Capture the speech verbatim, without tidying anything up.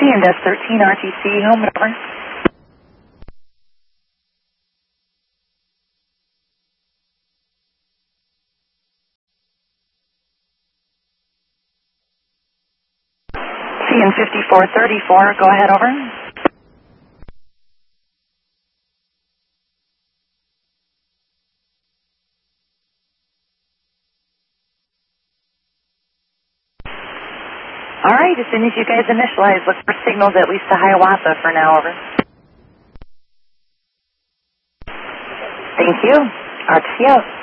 and S thirteen R T C, home over. C N fifty-four thirty-four, go ahead, over. All right, as soon as you guys initialize, look for signals at least to Hiawatha for now, over. Thank you. R T C out.